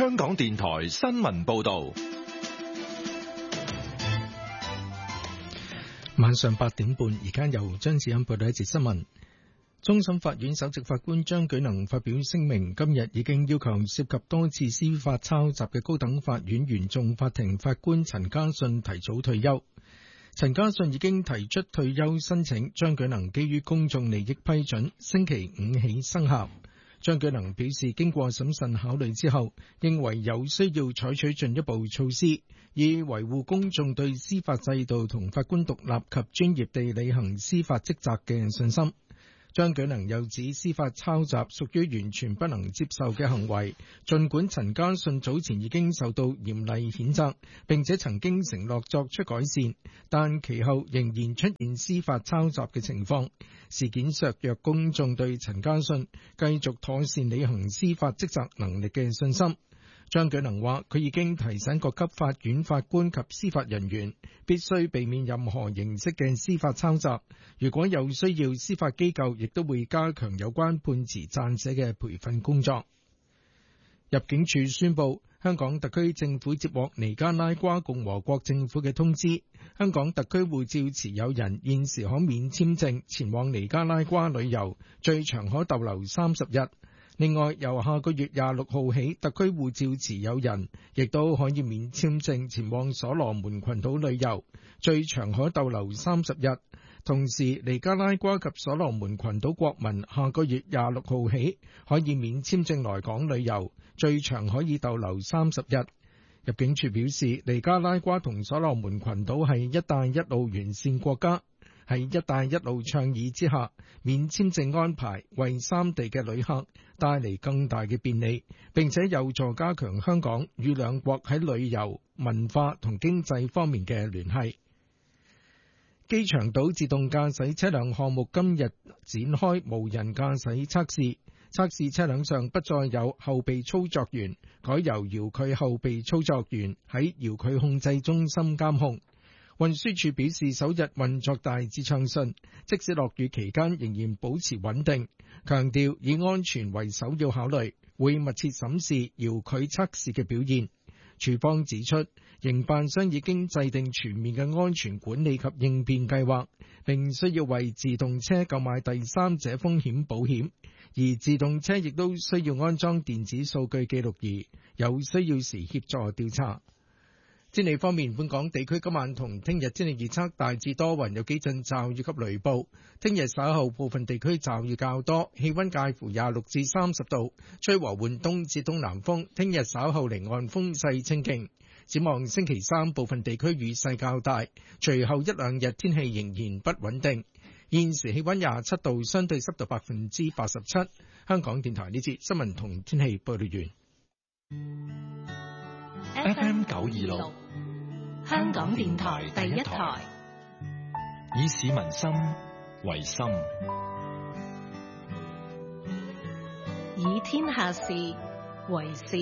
香港電台新聞報道。 晚上8點半，而家由張子欣報道一節新聞。終審法院首席法官張舉能發表聲明，今日已經要求涉及多次司法抄襲嘅高等法院原訟法庭法官陳家信提早退休。陳家信已經提出退休申請，張舉能基於公眾利益批准，星期5起生效。張舉能表示，經過審慎考慮之後，認為有需要採取進一步措施，以維護公眾對司法制度同法官獨立及專業地履行司法職責嘅信心。張舉能又指司法抄襲屬於完全不能接受嘅行為，儘管陳家信早前已經受到嚴厲譴責，並且曾經承諾作出改善，但其後仍然出現司法抄襲嘅情況，事件削弱公眾對陳家信繼續妥善履行司法職責能力嘅信心。張舉能話，佢已經提醒各級法院法官及司法人員必須避免任何形式嘅司法抄襲，如果有需要，司法機構亦都會加強有關判詞撰寫嘅培訓工作。入境處宣布，香港特區政府接獲尼加拉瓜共和國政府嘅通知，香港特區護照持有人現時可免簽證前往尼加拉瓜旅遊，最長可逗留30日。另外，由下個月26號起，特區護照持有人亦都可以免簽證前往所羅門群島旅遊，最長可逗留30日。同時，尼加拉瓜及所羅門群島國民下個月26號起可以免簽證來港旅遊，最長可以逗留30日。入境處表示，尼加拉瓜同所羅門群島係一帶一路沿線國家。喺一帶一路倡議之下，免簽證安排為三地嘅旅客帶嚟更大嘅便利，並且有助加強香港與兩國喺旅遊、文化同經濟方面嘅聯繫。機場島自動駕駛車輛項目今日展開無人駕駛測試，測試車輛上不再有後備操作員，改由遙距後備操作員喺遙距控制中心監控。運輸署表示，首日運作大致暢順，即使落雨期間仍然保持穩定，強調以安全為首要考慮，會密切審視遙距測試嘅表現。署方指出，營辦商已經制定全面嘅安全管理及應變計劃，並需要為自動車購買第三者風險保險，而自動車亦都需要安裝電子數據記錄儀，有需要時協助調查。天氣方面，本港地區今晚同聽日天氣預測大致多雲，有幾陣驟雨及雷暴。聽日稍後部分地區驟雨較多，氣溫介乎26至30度，吹和緩東至東南風。聽日稍後離岸風勢清勁。展望星期三部分地區雨勢較大，隨後一兩日天氣仍然不穩定。現時氣溫27度，相對濕度87%。香港電台呢節新聞同天氣報道完。 FM 926。 香港電台第一台， 以市民心為心， 以天下事為事。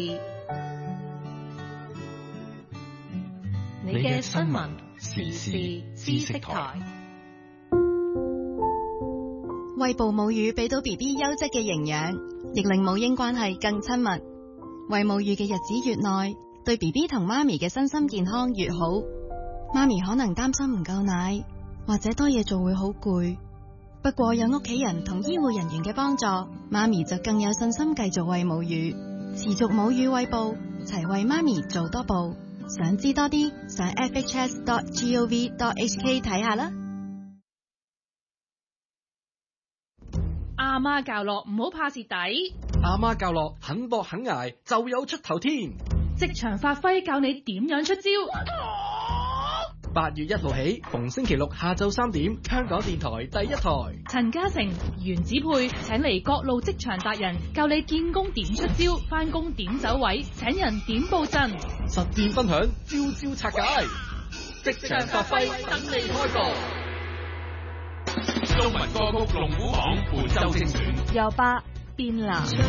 你嘅新聞時事知識台， 餵哺母乳俾到 BB 優質嘅營養，亦令母嬰關係更親密。餵母乳嘅日子越耐，對 BB 同媽咪嘅身心健康越好。媽咪可能擔心唔夠奶，或者多嘢做會好攰。不過有屋企人同醫護人員嘅幫助，媽咪就更有信心繼續餵母乳，持續母乳餵哺，齊為媽咪做多步。想知多啲，上 fhs.gov.hk 睇下啦。 阿媽教落唔好怕蝕底， 阿媽教落肯搏肯捱就有出頭天。 職場發揮教你點樣出招。 8月1號起，逢星期六下晝3點，香港電台第一台。 陳嘉誠、袁子佩請嚟各路職場達人，教你見工點出招，返工點走位，請人點布陣， 實戰分享，招招拆解，職場發揮等你開播。 中文歌曲龍虎榜本周精選， 由8變藍。